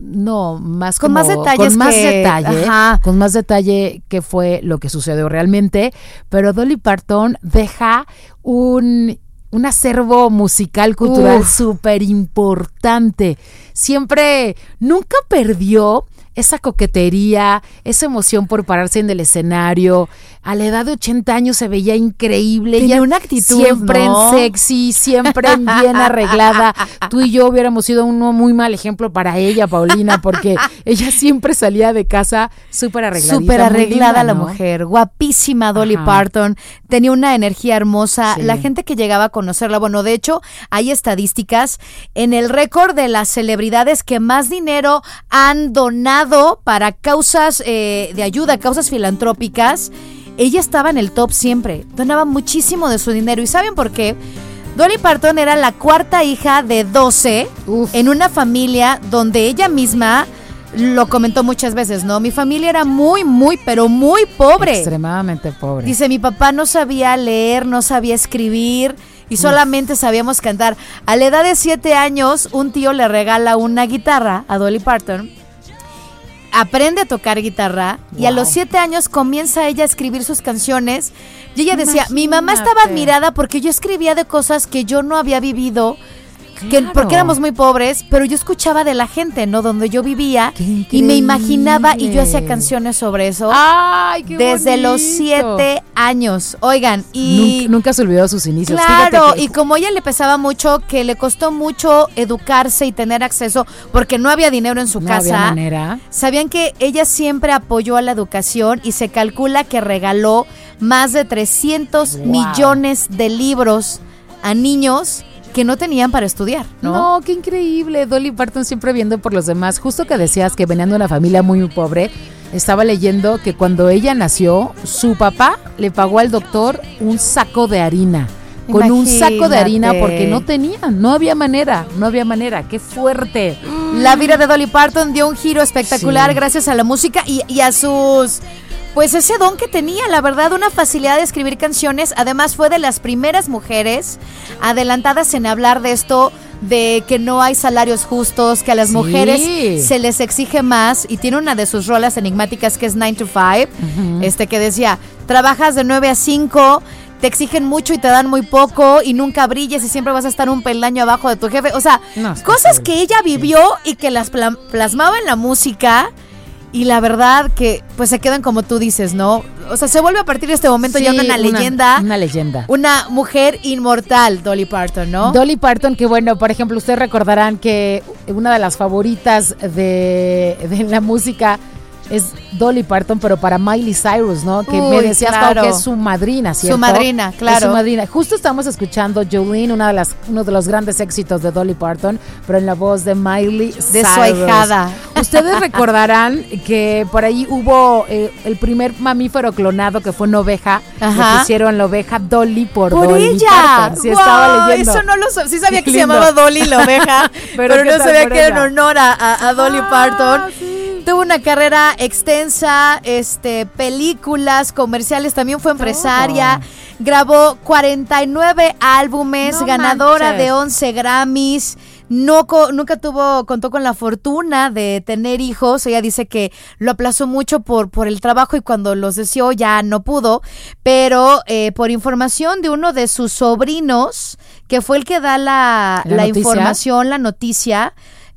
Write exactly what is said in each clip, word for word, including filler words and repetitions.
no, más con como, más detalles. Con más que, detalle, ajá. con más detalle qué fue lo que sucedió realmente. Pero Dolly Parton deja un... un acervo musical, cultural súper importante. Siempre, nunca perdió esa coquetería, esa emoción por pararse en el escenario. A la edad de ochenta años se veía increíble. Tenía ella una actitud, siempre ¿no? en sexy, siempre en bien arreglada. Tú y yo hubiéramos sido un muy mal ejemplo para ella, Paulina, porque ella siempre salía de casa súper arregladita. Súper arreglada linda, la ¿no? mujer, guapísima Dolly Ajá. Parton, tenía una energía hermosa. Sí. La gente que llegaba a conocerla, bueno, de hecho, hay estadísticas en el récord de las celebridades que más dinero han donado para causas eh, de ayuda, causas filantrópicas. Ella estaba en el top siempre, donaba muchísimo de su dinero. ¿Y saben por qué? Dolly Parton era la cuarta hija de doce Uf. en una familia donde ella misma lo comentó muchas veces, ¿no? Mi familia era muy, muy, pero muy pobre. Extremadamente pobre. Dice, mi papá no sabía leer, no sabía escribir y solamente sabíamos cantar. A la edad de siete años, un tío le regala una guitarra a Dolly Parton. Aprende a tocar guitarra y a Wow. los siete años comienza ella a escribir sus canciones y ella decía, Imagínate. mi mamá estaba admirada porque yo escribía de cosas que yo no había vivido, que, Claro. porque éramos muy pobres, pero yo escuchaba de la gente, ¿no? Donde yo vivía Qué y me imaginaba y yo hacía increíble. canciones sobre eso ¡Ay, qué desde bonito! los siete años. Oigan, y... Nunca, nunca se olvidó sus inicios. Claro, Fíjate que- y como a ella le pesaba mucho, que le costó mucho educarse y tener acceso, porque no había dinero en su no casa. había manera. Sabían que ella siempre apoyó a la educación y se calcula que regaló más de trescientos Wow. millones de libros a niños que no tenían para estudiar, ¿no? No, qué increíble. Dolly Parton siempre viendo por los demás. Justo que decías que venían de una familia muy, muy pobre, estaba leyendo que cuando ella nació, su papá le pagó al doctor un saco de harina. Con un saco de harina Imagínate. porque no tenían, no había manera, no había manera. ¡Qué fuerte! La vida de Dolly Parton dio un giro espectacular Sí. gracias a la música y, y a sus... Pues ese don que tenía, la verdad, una facilidad de escribir canciones. Además fue de las primeras mujeres adelantadas en hablar de esto, de que no hay salarios justos, que a las Sí. mujeres se les exige más. Y tiene una de sus rolas enigmáticas que es nine to five, Ujú. este que decía, trabajas de nueve a cinco, te exigen mucho y te dan muy poco y nunca brilles y siempre vas a estar un peldaño abajo de tu jefe. O sea, No, está cosas horrible. que ella vivió y que las pla- plasmaba en la música. Y la verdad que pues se quedan como tú dices, ¿no? O sea, se vuelve a partir de este momento ya Sí, una, leyenda, Una leyenda. una mujer inmortal, Dolly Parton, ¿no? Dolly Parton, que bueno, por ejemplo, ustedes recordarán que una de las favoritas de, de la música es Dolly Parton, pero para Miley Cyrus, ¿no? Que Uy, me decías, Pau, claro. que es su madrina, ¿cierto? Su madrina, claro. Es su madrina. Justo estamos escuchando Jolene, una de las, uno de los grandes éxitos de Dolly Parton, pero en la voz de Miley Cyrus. De su ahijada. Ustedes recordarán que por ahí hubo eh, el primer mamífero clonado que fue una oveja. Ajá. Le pusieron la oveja Dolly por, Por Dolly ella. Parton. Sí, Wow, estaba leyendo. eso no lo sabía. Sí sabía Qué que se lindo. llamaba Dolly la oveja, pero, Pero ¿qué no tal sabía por que era en ella? honor a, a- a Dolly Ah, Parton. sí. Tuvo una carrera extensa, este, películas, comerciales, también fue empresaria, grabó cuarenta y nueve álbumes, No ganadora manches. de once Grammys. No co- nunca tuvo, contó con la fortuna de tener hijos. Ella dice que lo aplazó mucho por, por el trabajo y cuando los deseó ya no pudo. Pero eh, por información de uno de sus sobrinos, que fue el que da la, ¿La la noticia? información, la noticia,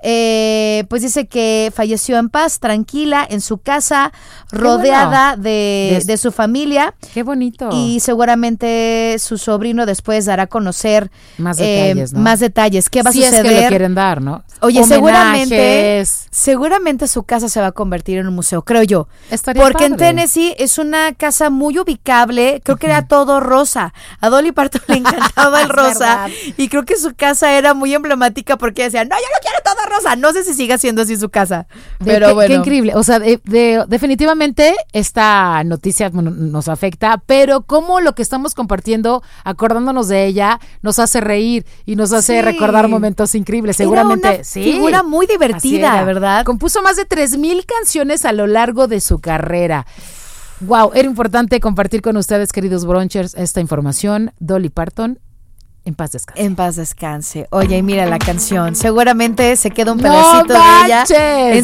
eh, pues dice que falleció en paz, tranquila, en su casa, rodeada de, Des- de su familia. Qué bonito. Y seguramente su sobrino después dará a conocer Más eh, detalles, ¿no? más detalles. ¿Qué va a si suceder? es que lo quieren dar, ¿no? Oye, seguramente, Homenajes. seguramente su casa se va a convertir en un museo, creo yo. Estaría Porque en padre. Tennessee es una casa muy ubicable, creo que era todo rosa. A Dolly Parton le encantaba el Es rosa verdad. y creo que su casa era muy emblemática porque decía, no, yo no quiero todo rosa. No sé si siga siendo así su casa, De- pero qué, bueno. qué increíble. O sea, de- de- definitivamente esta noticia bueno, nos afecta, pero como lo que estamos compartiendo, acordándonos de ella, nos hace reír y nos hace Sí. recordar momentos increíbles. Seguramente, Era una sí. figura muy Así divertida, era. ¿verdad? Compuso más de tres mil canciones a lo largo de su carrera. Wow, era importante compartir con ustedes, queridos brunchers, esta información. Dolly Parton, en paz descanse. En paz descanse. Oye, y mira la canción. Seguramente se queda un ¡No pedacito de ella manches!